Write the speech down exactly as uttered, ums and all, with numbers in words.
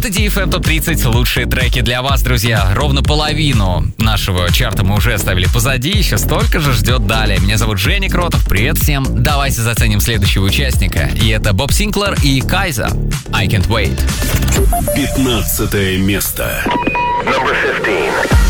Это ди эф эм топ тридцать, лучшие треки для вас, друзья. Ровно половину нашего чарта мы уже оставили позади, еще столько же ждет далее. Меня зовут Женя Кротов, привет всем. Давайте заценим следующего участника. И это Боб Синклер и Кайза. I Can't Wait. пятнадцатое место. Number fifteen.